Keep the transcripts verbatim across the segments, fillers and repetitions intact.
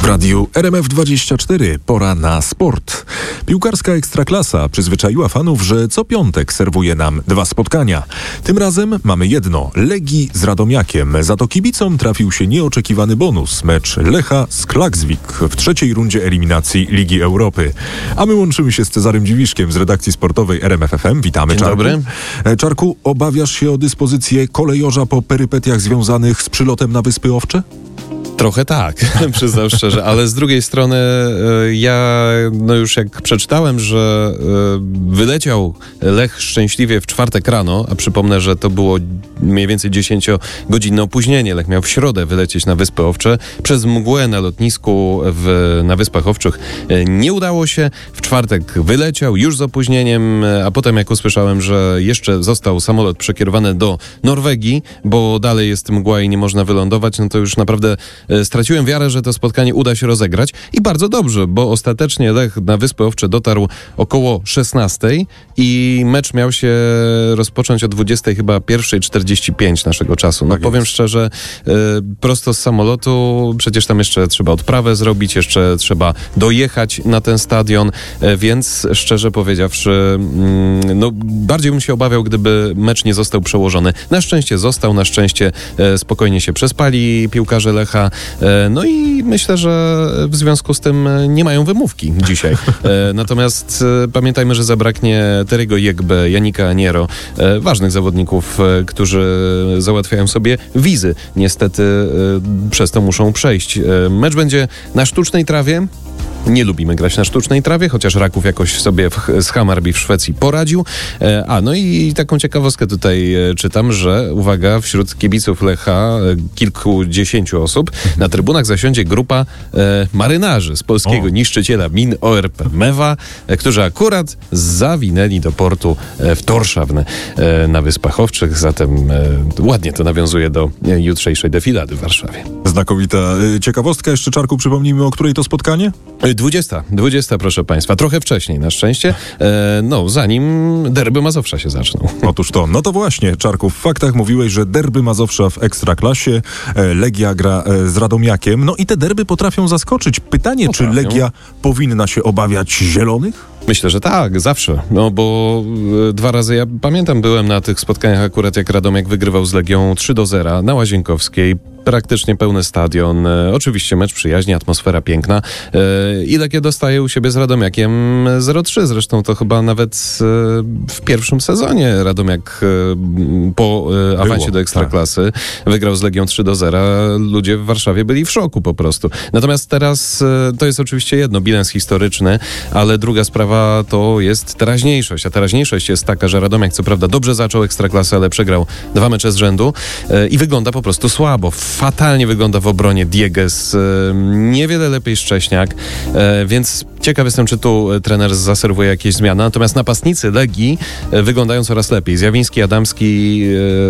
radiu R M F dwadzieścia cztery pora na sport. Piłkarska Ekstraklasa przyzwyczaiła fanów, że co piątek serwuje nam dwa spotkania. Tym razem mamy jedno, Legii z Radomiakiem. Za to kibicom trafił się nieoczekiwany bonus. Mecz Lecha z Klaksvik w trzeciej rundzie eliminacji Ligi Europy. A my łączymy się z Cezarym Dziwiszkiem z redakcji sportowej R M F F M. Witamy, Dzień Czarku. dobry. Czarku, obawiasz się o dyspozycję kolejorza po perypetiach związanych z przylotem na Wyspy Owcze? Trochę tak, przyznam szczerze, ale z drugiej strony e, ja no już jak przeczytałem, że e, wyleciał Lech szczęśliwie w czwartek rano, a przypomnę, że to było mniej więcej dziesięciogodzinne opóźnienie. Lech miał w środę wylecieć na Wyspy Owcze. Przez mgłę na lotnisku w, na Wyspach Owczych e, nie udało się. W czwartek wyleciał już z opóźnieniem, a potem jak usłyszałem, że jeszcze został samolot przekierowany do Norwegii, bo dalej jest mgła i nie można wylądować, no to już naprawdę straciłem wiarę, że to spotkanie uda się rozegrać i bardzo dobrze, bo ostatecznie Lech na Wyspy Owcze dotarł około szesnastej i mecz miał się rozpocząć o dwudziestej chyba pierwszej czterdzieści pięć naszego czasu. No tak powiem jest. szczerze, y, prosto z samolotu, przecież tam jeszcze trzeba odprawę zrobić, jeszcze trzeba dojechać na ten stadion, y, więc szczerze powiedziawszy, y, no bardziej bym się obawiał, gdyby mecz nie został przełożony. Na szczęście został, na szczęście y, spokojnie się przespali piłkarze Lecha. No i myślę, że w związku z tym nie mają wymówki dzisiaj. Natomiast pamiętajmy, że zabraknie Terry'ego Yegbe, Yannicka Aniero, ważnych zawodników, którzy załatwiają sobie wizy. Niestety przez to muszą przejść. Mecz będzie na sztucznej trawie. Nie lubimy grać na sztucznej trawie, chociaż Raków jakoś sobie w, z Hammarby w Szwecji poradził. E, a, no i taką ciekawostkę tutaj e, czytam, że, uwaga, wśród kibiców Lecha e, kilkudziesięciu osób na trybunach zasiądzie grupa e, marynarzy z polskiego o. niszczyciela min O R P Mewa, e, którzy akurat zawinęli do portu e, w Torszawne e, na Wyspach Owczych. Zatem e, ładnie to nawiązuje do e, jutrzejszej defilady w Warszawie. Znakomita e, ciekawostka. Jeszcze, Czarku, przypomnijmy, o której to spotkanie? Dwudziesta, dwudziesta, proszę państwa. Trochę wcześniej, na szczęście. E, no, zanim derby Mazowsza się zaczną. Otóż to. No to właśnie, Czarku, w faktach mówiłeś, że derby Mazowsza w Ekstraklasie, e, Legia gra e, z Radomiakiem. No i te derby potrafią zaskoczyć. Pytanie, potrafią. Czy Legia powinna się obawiać zielonych? Myślę, że tak, zawsze. No bo e, dwa razy, ja pamiętam, byłem na tych spotkaniach akurat jak Radomiak wygrywał z Legią trzy do zera na Łazienkowskiej. Praktycznie pełny stadion. E, oczywiście mecz przyjaźni, atmosfera piękna. E, I Legia dostaje u siebie z Radomiakiem zero trzy. Zresztą to chyba nawet e, w pierwszym sezonie Radomiak e, po e, awansie Było, do Ekstraklasy tak. wygrał z Legią trzy do zera. Ludzie w Warszawie byli w szoku po prostu. Natomiast teraz e, to jest oczywiście jedno, bilans historyczny, ale druga sprawa to jest teraźniejszość. A teraźniejszość jest taka, że Radomiak co prawda dobrze zaczął Ekstraklasę, ale przegrał dwa mecze z rzędu e, i wygląda po prostu słabo. Fatalnie wygląda w obronie Dieges, niewiele lepiej Szcześniak, więc ciekaw jestem, czy tu trener zaserwuje jakieś zmiany. Natomiast napastnicy Legii wyglądają coraz lepiej. Zjawiński, Adamski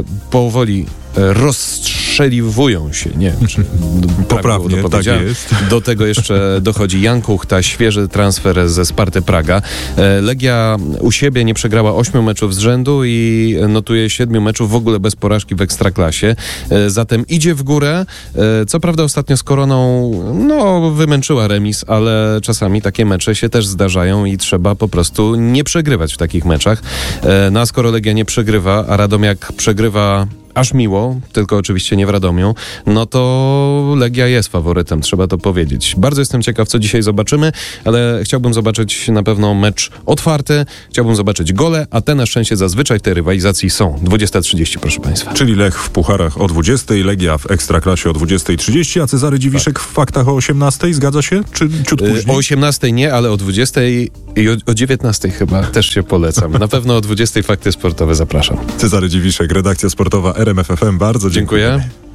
powoli rozstrzeliwują się, nie wiem, czy poprawnie, tak jest. Do tego jeszcze dochodzi Jan Kuchta, świeży transfer ze Sparty Praga. Legia u siebie nie przegrała ośmiu meczów z rzędu i notuje siedmiu meczów w ogóle bez porażki w Ekstraklasie. Zatem idzie w górę. Co prawda ostatnio z Koroną no, wymęczyła remis, ale czasami takie mecze się też zdarzają i trzeba po prostu nie przegrywać w takich meczach. No a skoro Legia nie przegrywa, a Radomiak przegrywa aż miło, tylko oczywiście nie w Radomiu, no to Legia jest faworytem, trzeba to powiedzieć. Bardzo jestem ciekaw, co dzisiaj zobaczymy, ale chciałbym zobaczyć na pewno mecz otwarty, chciałbym zobaczyć gole, a te na szczęście zazwyczaj w tej rywalizacji są. dwudziesta trzydzieści, proszę państwa. Czyli Lech w pucharach o dwudziestej, Legia w Ekstraklasie o dwudziestej trzydzieści, a Cezary Dziwiszek tak. w faktach o osiemnastej, zgadza się? Czy ciut później? O osiemnastej nie, ale o dwudziestej i o, o dziewiętnastej chyba też się polecam. Na pewno o dwudziestej fakty sportowe zapraszam. Cezary Dziwiszek, redakcja sportowa R M F F M. Bardzo dziękuję. Dziękuję.